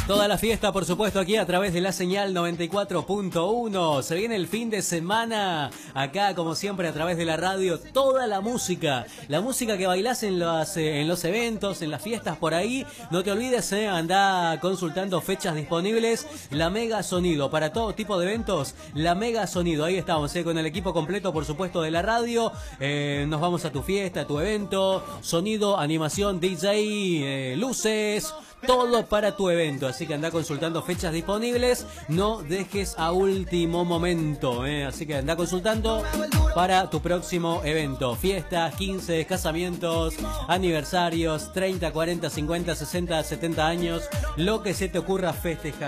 Toda la fiesta, por supuesto, aquí a través de la señal 94.1. Se viene el fin de semana. Acá, como siempre, a través de la radio, toda la música. La música que bailás en los eventos, en las fiestas por ahí. No te olvides, andá consultando fechas disponibles. La Mega Sonido. Para todo tipo de eventos, la Mega Sonido. Ahí estamos, con el equipo completo, por supuesto, de la radio. Nos vamos a tu fiesta, a tu evento. Sonido, animación, DJ, luces. Todo para tu evento, así que anda consultando fechas disponibles, no dejes a último momento, así que anda consultando para tu próximo evento, fiestas, 15, casamientos, aniversarios, 30, 40, 50, 60, 70 años, lo que se te ocurra festejar.